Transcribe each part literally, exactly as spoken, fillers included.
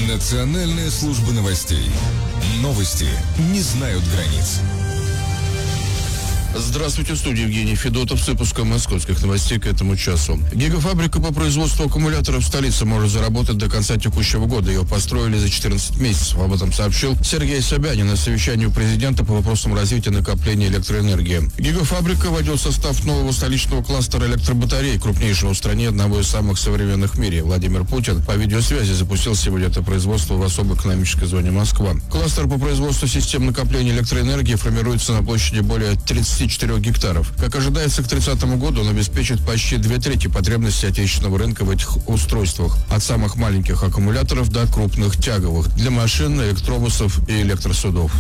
Национальная служба новостей. Новости не знают границ. Здравствуйте, в студии Евгений Федотов с выпуском московских новостей к этому часу. Гигафабрика по производству аккумуляторов в столице может заработать до конца текущего года. Ее построили за четырнадцать месяцев. Об этом сообщил Сергей Собянин на совещании у президента по вопросам развития накопления электроэнергии. Гигафабрика войдет в состав нового столичного кластера электробатарей, крупнейшего в стране, одного из самых современных в мире. Владимир Путин по видеосвязи запустил сегодня это производство в особой экономической зоне Москва. Кластер по производству систем накопления электроэнергии формируется на площади более тридцати четырёх гектаров. Как ожидается, к тридцатому году он обеспечит почти две трети потребностей отечественного рынка в этих устройствах. От самых маленьких аккумуляторов до крупных тяговых для машин, электробусов и электросудов.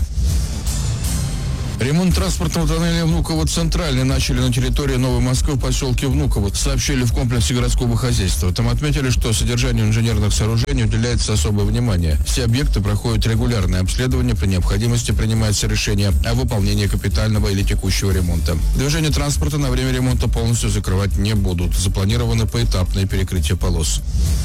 Ремонт транспортного тоннеля Внуково-Центральный начали на территории Новой Москвы в поселке Внуково, сообщили в комплексе городского хозяйства. Там отметили, что содержанию инженерных сооружений уделяется особое внимание. Все объекты проходят регулярное обследование, при необходимости принимается решение о выполнении капитального или текущего ремонта. Движение транспорта на время ремонта полностью закрывать не будут. Запланировано поэтапное перекрытие полос.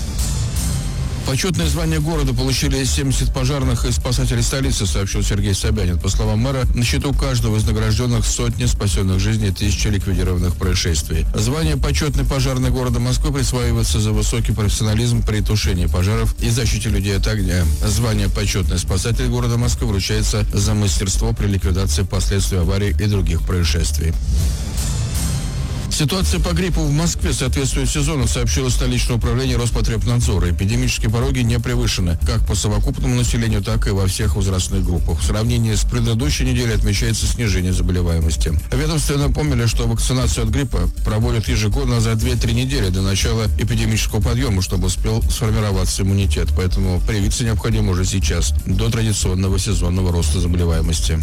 Почетное звание города получили семьдесят пожарных и спасателей столицы, сообщил Сергей Собянин. По словам мэра, на счету каждого из награжденных сотни спасенных жизней и тысячи ликвидированных происшествий. Звание «Почетный пожарный города Москвы» присваивается за высокий профессионализм при тушении пожаров и защите людей от огня. Звание «Почетный спасатель города Москвы» вручается за мастерство при ликвидации последствий аварий и других происшествий. Ситуация по гриппу в Москве соответствует сезону, сообщило столичное управление Роспотребнадзора. Эпидемические пороги не превышены как по совокупному населению, так и во всех возрастных группах. В сравнении с предыдущей неделей отмечается снижение заболеваемости. Ведомстве напомнили, что вакцинацию от гриппа проводят ежегодно за две-три недели до начала эпидемического подъема, чтобы успел сформироваться иммунитет. Поэтому привиться необходимо уже сейчас, до традиционного сезонного роста заболеваемости.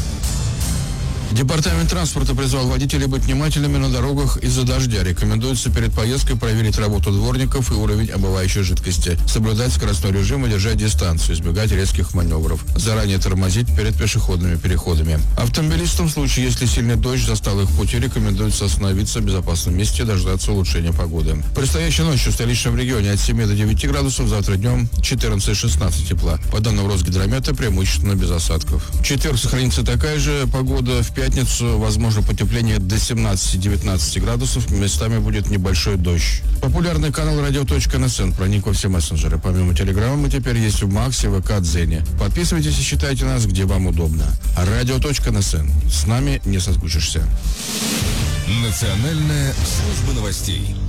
Департамент транспорта призвал водителей быть внимательными на дорогах из-за дождя. Рекомендуется перед поездкой проверить работу дворников и уровень омывающей жидкости, соблюдать скоростной режим и держать дистанцию, избегать резких маневров, заранее тормозить перед пешеходными переходами. Автомобилистам в случае, если сильный дождь застал их в пути, рекомендуется остановиться в безопасном месте и дождаться улучшения погоды. Предстоящей ночью в столичном регионе от семи до девяти градусов, завтра днем четырнадцать-шестнадцать тепла. По данным Росгидромета, преимущественно без осадков. В четверг сохранится такая же погода. В пятницу возможно потепление до семнадцати-девятнадцати градусов, местами будет небольшой дождь. Популярный канал радио точка эн эс эн проник во все мессенджеры. Помимо телеграмма мы теперь есть в Максе, ВК, Дзене. Подписывайтесь и читайте нас, где вам удобно. радио точка эн эс эн. С нами не соскучишься. Национальная служба новостей.